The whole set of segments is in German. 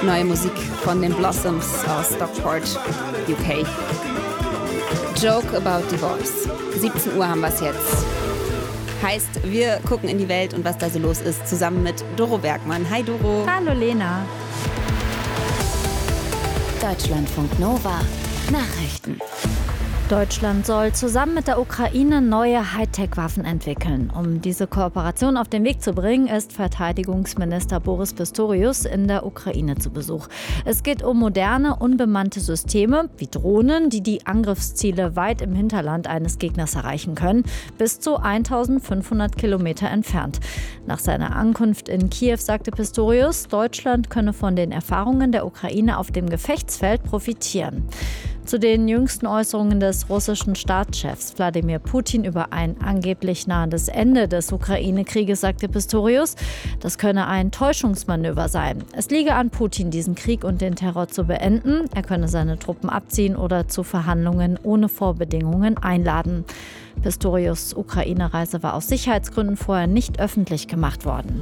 Neue Musik von den Blossoms aus Stockport, UK. Joke about divorce. 17 Uhr haben wir es jetzt. Heißt, wir gucken in die Welt und was da so los ist, zusammen mit Doro Bergmann. Hi Doro. Hallo Lena. Deutschlandfunk Nova Nachrichten. Deutschland soll zusammen mit der Ukraine neue Hightech-Waffen entwickeln. Um diese Kooperation auf den Weg zu bringen, ist Verteidigungsminister Boris Pistorius in der Ukraine zu Besuch. Es geht um moderne, unbemannte Systeme wie Drohnen, die die Angriffsziele weit im Hinterland eines Gegners erreichen können, bis zu 1500 Kilometer entfernt. Nach seiner Ankunft in Kiew sagte Pistorius, Deutschland könne von den Erfahrungen der Ukraine auf dem Gefechtsfeld profitieren. Zu den jüngsten Äußerungen des russischen Staatschefs Wladimir Putin über ein angeblich nahendes Ende des Ukraine-Krieges sagte Pistorius, das könne ein Täuschungsmanöver sein. Es liege an Putin, diesen Krieg und den Terror zu beenden. Er könne seine Truppen abziehen oder zu Verhandlungen ohne Vorbedingungen einladen. Pistorius' Ukraine-Reise war aus Sicherheitsgründen vorher nicht öffentlich gemacht worden.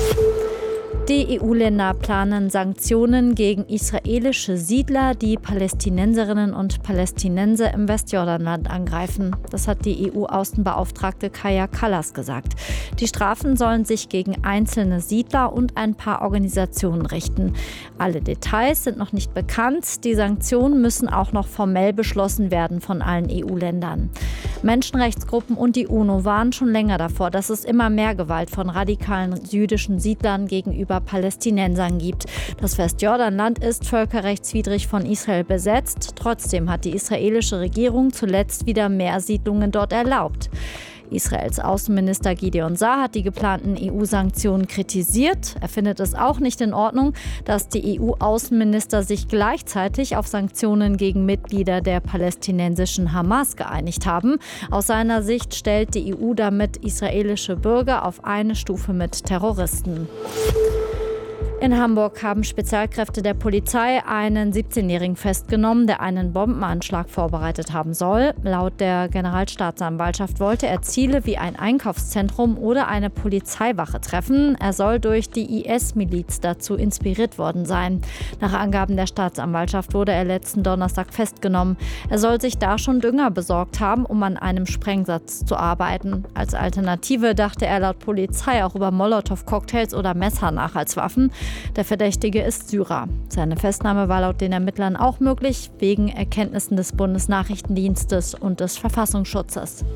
Die EU-Länder planen Sanktionen gegen israelische Siedler, die Palästinenserinnen und Palästinenser im Westjordanland angreifen. Das hat die EU-Außenbeauftragte Kaja Kallas gesagt. Die Strafen sollen sich gegen einzelne Siedler und ein paar Organisationen richten. Alle Details sind noch nicht bekannt. Die Sanktionen müssen auch noch formell beschlossen werden von allen EU-Ländern. Menschenrechtsgruppen und die UNO warnen schon länger davor, dass es immer mehr Gewalt von radikalen jüdischen Siedlern gegenüber Palästinensern gibt. Das Westjordanland ist völkerrechtswidrig von Israel besetzt. Trotzdem hat die israelische Regierung zuletzt wieder mehr Siedlungen dort erlaubt. Israels Außenminister Gideon Saar hat die geplanten EU-Sanktionen kritisiert. Er findet es auch nicht in Ordnung, dass die EU-Außenminister sich gleichzeitig auf Sanktionen gegen Mitglieder der palästinensischen Hamas geeinigt haben. Aus seiner Sicht stellt die EU damit israelische Bürger auf eine Stufe mit Terroristen. In Hamburg haben Spezialkräfte der Polizei einen 17-Jährigen festgenommen, der einen Bombenanschlag vorbereitet haben soll. Laut der Generalstaatsanwaltschaft wollte er Ziele wie ein Einkaufszentrum oder eine Polizeiwache treffen. Er soll durch die IS-Miliz dazu inspiriert worden sein. Nach Angaben der Staatsanwaltschaft wurde er letzten Donnerstag festgenommen. Er soll sich da schon Dünger besorgt haben, um an einem Sprengsatz zu arbeiten. Als Alternative dachte er laut Polizei auch über Molotow-Cocktails oder Messer nach als Waffen. Der Verdächtige ist Syrer. Seine Festnahme war laut den Ermittlern auch möglich, wegen Erkenntnissen des Bundesnachrichtendienstes und des Verfassungsschutzes.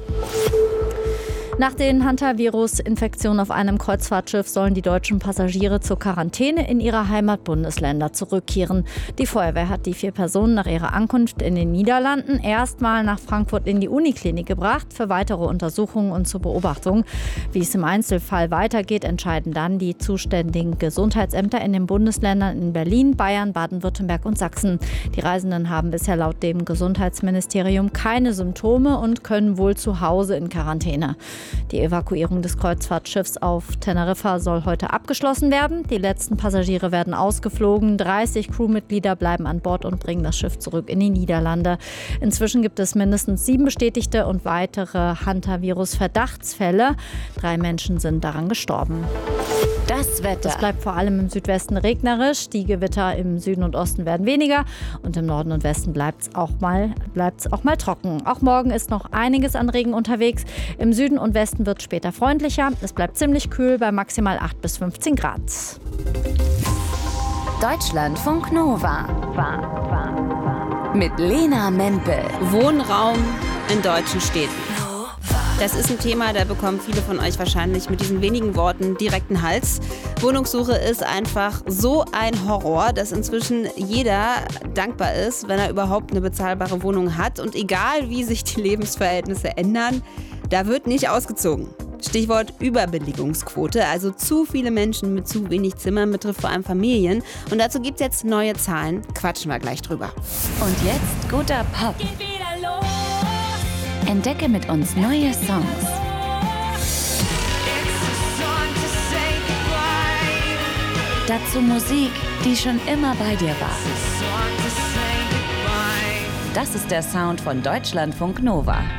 Nach den Hantavirus-Infektionen auf einem Kreuzfahrtschiff sollen die deutschen Passagiere zur Quarantäne in ihre Heimatbundesländer zurückkehren. Die Feuerwehr hat die 4 Personen nach ihrer Ankunft in den Niederlanden erstmal nach Frankfurt in die Uniklinik gebracht für weitere Untersuchungen und zur Beobachtung. Wie es im Einzelfall weitergeht, entscheiden dann die zuständigen Gesundheitsämter in den Bundesländern in Berlin, Bayern, Baden-Württemberg und Sachsen. Die Reisenden haben bisher laut dem Gesundheitsministerium keine Symptome und können wohl zu Hause in Quarantäne. Die Evakuierung des Kreuzfahrtschiffs auf Teneriffa soll heute abgeschlossen werden. Die letzten Passagiere werden ausgeflogen. 30 Crewmitglieder bleiben an Bord und bringen das Schiff zurück in die Niederlande. Inzwischen gibt es mindestens 7 bestätigte und weitere Hantavirus-Verdachtsfälle. 3 Menschen sind daran gestorben. Das Wetter. Es bleibt vor allem im Südwesten regnerisch. Die Gewitter im Süden und Osten werden weniger. Und im Norden und Westen bleibt es auch mal trocken. Auch morgen ist noch einiges an Regen unterwegs. Im Süden und Westen wird es später freundlicher. Es bleibt ziemlich kühl bei maximal 8 bis 15 Grad. Deutschlandfunk Nova. Mit Lena Mempel. Wohnraum in deutschen Städten. Das ist ein Thema, da bekommen viele von euch wahrscheinlich mit diesen wenigen Worten direkt einen Hals. Wohnungssuche ist einfach so ein Horror, dass inzwischen jeder dankbar ist, wenn er überhaupt eine bezahlbare Wohnung hat. Und egal, wie sich die Lebensverhältnisse ändern, da wird nicht ausgezogen. Stichwort Überbelegungsquote, also zu viele Menschen mit zu wenig Zimmern betrifft vor allem Familien. Und dazu gibt es jetzt neue Zahlen, quatschen wir gleich drüber. Und jetzt guter Pop. Entdecke mit uns neue Songs. Dazu Musik, die schon immer bei dir war. Das ist der Sound von Deutschlandfunk Nova.